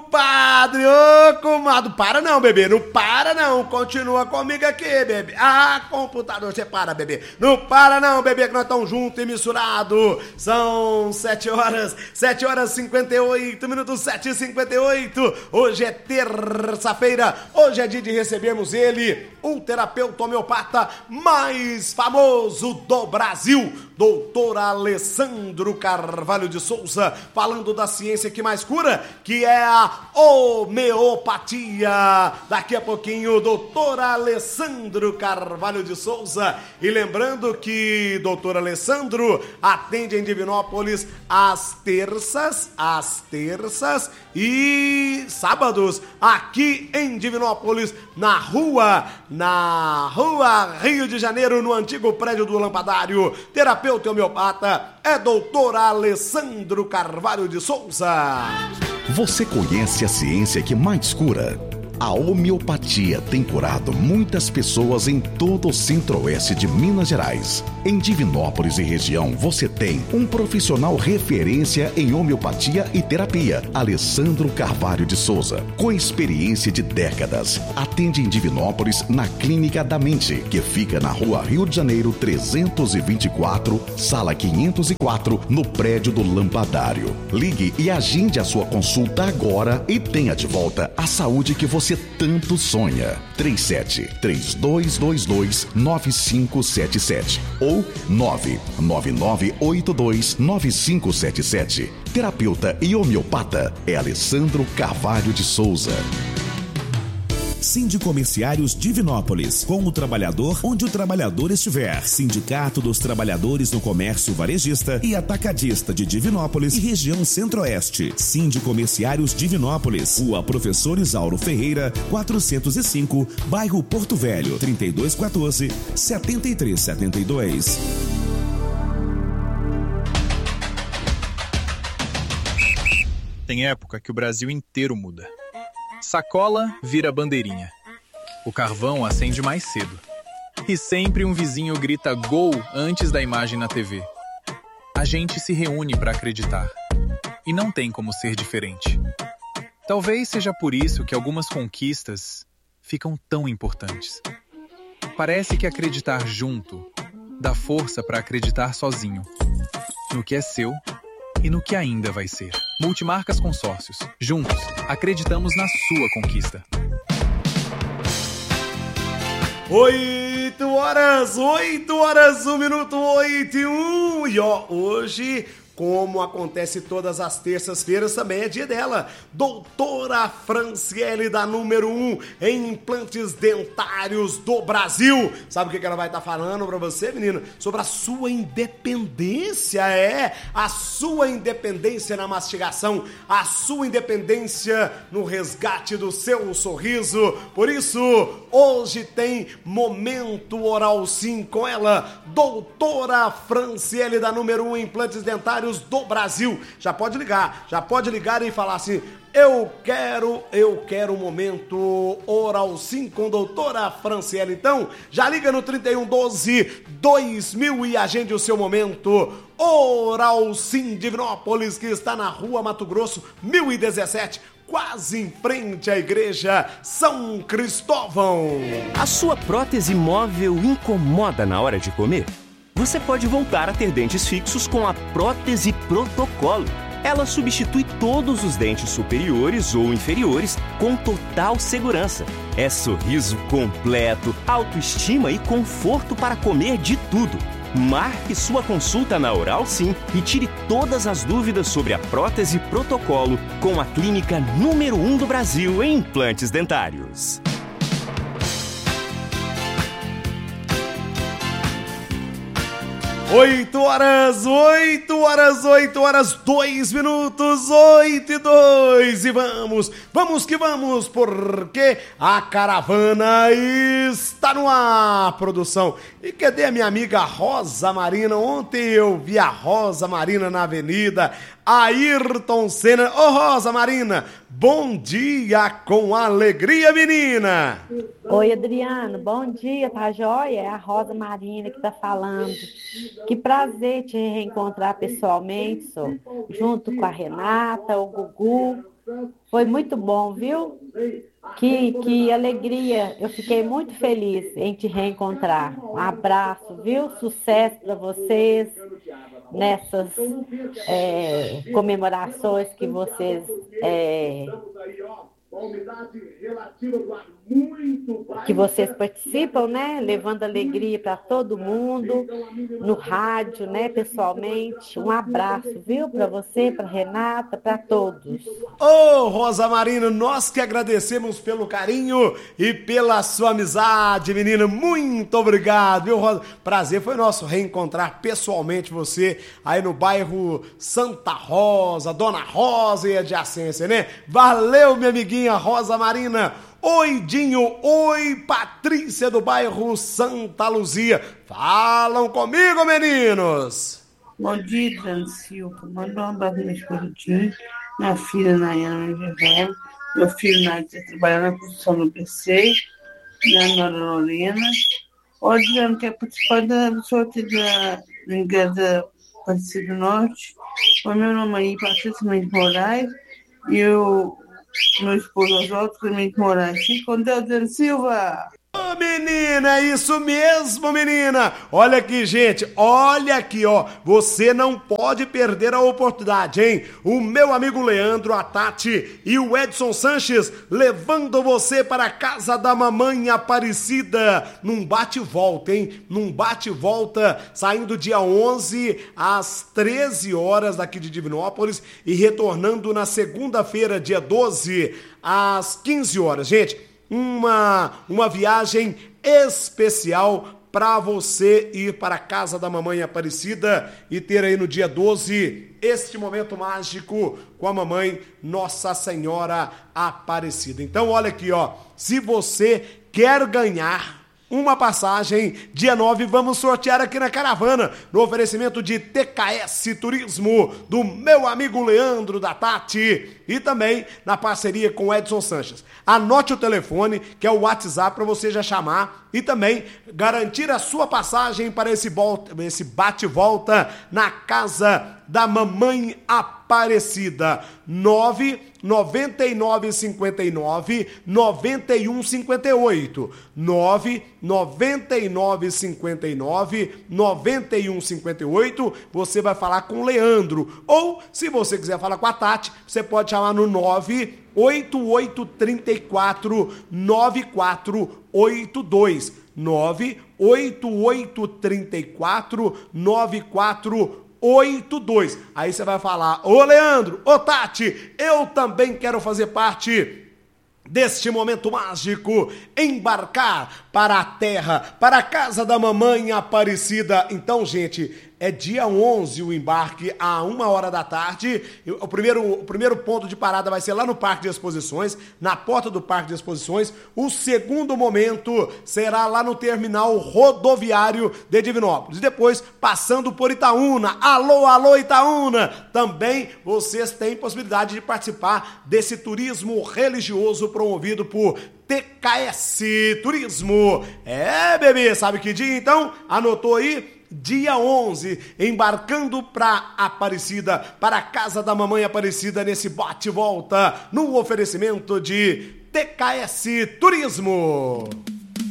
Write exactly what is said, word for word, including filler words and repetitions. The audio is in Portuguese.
padre, ô comadre, para não, bebê, não para não, continua comigo aqui, bebê. Ah, computador, você para, bebê, não para não, bebê, que nós estamos juntos e misturados. São sete horas, sete horas e cinquenta e oito minutos, sete e cinquenta e oito. Hoje é terça-feira, hoje é dia de recebermos ele, o terapeuta homeopata mais famoso do Brasil, doutor Alessandro Carvalho de Souza, falando da ciência que mais cura, que é a homeopatia. Daqui a pouquinho, doutor Alessandro Carvalho de Souza. E lembrando que doutor Alessandro atende em Divinópolis às terças, às terças e sábados, aqui em Divinópolis, na rua, na rua Rio de Janeiro, no antigo prédio do Lampadário. Terapeuta homeopata é doutor Alessandro Carvalho de Souza. Você conhece a ciência que mais cura? A homeopatia tem curado muitas pessoas em todo o centro-oeste de Minas Gerais. Em Divinópolis e região, você tem um profissional referência em homeopatia e terapia, Alessandro Carvalho de Souza, com experiência de décadas. Atende em Divinópolis na Clínica da Mente, que fica na rua Rio de Janeiro trezentos e vinte e quatro, sala quinhentos e quatro, no prédio do Lampadário. Ligue e agende a sua consulta agora e tenha de volta a saúde que você tanto sonha. três sete três dois dois dois nove cinco sete sete ou nove nove nove oito dois nove cinco sete sete. Terapeuta e homeopata é Alessandro Carvalho de Souza. Sindicomerciários Divinópolis, com o trabalhador onde o trabalhador estiver. Sindicato dos Trabalhadores no Comércio Varejista e Atacadista de Divinópolis e região Centro-Oeste. Sindicomerciários Divinópolis, Rua Professor Isauro Ferreira, quatrocentos e cinco, bairro Porto Velho, trinta e dois quatorze, setenta e três setenta e dois. Tem época que o Brasil inteiro muda. Sacola vira bandeirinha. O carvão acende mais cedo. E sempre um vizinho grita gol antes da imagem na T V. A gente se reúne para acreditar. E não tem como ser diferente. Talvez seja por isso que algumas conquistas ficam tão importantes. Parece que acreditar junto dá força para acreditar sozinho. No que é seu e no que ainda vai ser. Multimarcas Consórcios. Juntos, acreditamos na sua conquista. Oito horas, oito horas, um minuto, oito e um. E ó, hoje, como acontece todas as terças-feiras, também é dia dela. Doutora Franciele, da número um em implantes dentários do Brasil. Sabe o que ela vai estar falando pra você, menina? Sobre a sua independência, é. A sua independência na mastigação, a sua independência no resgate do seu sorriso. Por isso, hoje tem Momento Oral Sim com ela, doutora Franciele, da número um em implantes dentários do Brasil. Já pode ligar, já pode ligar e falar assim: eu quero, eu quero um Momento Oral Sim com doutora Franciele. Então, já liga no trinta e um doze dois mil e agende o seu Momento Oral Sim Divinópolis, que está na rua Mato Grosso, mil e dezessete, quase em frente à igreja São Cristóvão. A sua prótese móvel incomoda na hora de comer? Você pode voltar a ter dentes fixos com a prótese Protocolo. Ela substitui todos os dentes superiores ou inferiores com total segurança. É sorriso completo, autoestima e conforto para comer de tudo. Marque sua consulta na Oral Sim e tire todas as dúvidas sobre a prótese Protocolo com a clínica número um do Brasil em implantes dentários. Oito horas, oito horas, oito horas, dois minutos, oito e dois. E vamos, vamos que vamos, porque a caravana está no ar, produção. E cadê a minha amiga Rosa Marina? Ontem eu vi a Rosa Marina na avenida Ayrton Senna. Ô Rosa Marina, bom dia com alegria, menina. Oi, Adriano, bom dia, tá joia? É a Rosa Marina que tá falando. Que prazer te reencontrar pessoalmente, só, junto com a Renata, o Gugu Foi muito bom, viu? Que, que alegria, eu fiquei muito feliz em te reencontrar. Um abraço, viu? Sucesso para vocês nessas é, comemorações que vocês é, que vocês participam, né? Levando alegria para todo mundo, no rádio, né? Pessoalmente. Um abraço, viu? Para você, para Renata, para todos. Ô, oh, Rosa Marina, nós que agradecemos pelo carinho e pela sua amizade, menina. Muito obrigado, viu, Rosa? Prazer foi nosso reencontrar pessoalmente você aí no bairro Santa Rosa, Dona Rosa e adjacência, né? Valeu, minha amiguinha Rosa Marina. Oi, Dinho. Oi, Patrícia do bairro Santa Luzia. Falam comigo, meninos. Bom dia, Dani Silva. Manda um abraço pra minha esposa Dinho, minha filha Nayana Gervelo, meu filho Nádia está trabalhando na construção do P C, minha nora Lorena. Hoje, Dani, quer participar da sorteio da Igreja Aparecida do Norte. O meu nome aí, Patrícia Mendes Moraes, e eu... meu esposo Oswaldo Clemente Moraes. Fique com Deus, Dani Silva. Ô, menina, é isso mesmo, menina. Olha aqui, gente, olha aqui, ó. Você não pode perder a oportunidade, hein? O meu amigo Leandro, a Tati e o Edson Sanches levando você para a casa da mamãe Aparecida num bate-volta, hein? Num bate-volta, saindo dia onze às treze horas daqui de Divinópolis e retornando na segunda-feira, dia doze, às quinze horas. Gente, Uma, uma viagem especial para você ir para a casa da mamãe Aparecida e ter aí no dia doze este momento mágico com a mamãe Nossa Senhora Aparecida. Então olha aqui, ó, se você quer ganhar uma passagem, dia nove, vamos sortear aqui na caravana, no oferecimento de T K S Turismo, do meu amigo Leandro, da Tati, e também na parceria com o Edson Sanches. Anote o telefone, que é o WhatsApp, para você já chamar e também garantir a sua passagem para esse, esse bate-volta na casa da mamãe Aparecida. nove nove nove cinco nove nove um cinco oito nove nove nove cinco nove nove um cinco oito. Você vai falar com o Leandro, ou se você quiser falar com a Tati, você pode chamar no nove oito oito três quatro nove quatro oito dois nove oito oito três quatro nove quatro oito dois. Aí você vai falar: ô Leandro, ô Tati, eu também quero fazer parte deste momento mágico, embarcar para a terra, para a casa da mamãe Aparecida. Então, gente, é dia onze o embarque, a uma hora da tarde. O primeiro, o primeiro ponto de parada vai ser lá no Parque de Exposições, na porta do Parque de Exposições. O segundo momento será lá no terminal rodoviário de Divinópolis. E depois, passando por Itaúna. Alô, alô, Itaúna! Também vocês têm possibilidade de participar desse turismo religioso promovido por T K S Turismo. É, bebê, sabe que dia então? Anotou aí? Dia onze, embarcando para Aparecida, para a casa da mamãe Aparecida, nesse bate-volta, no oferecimento de T K S Turismo.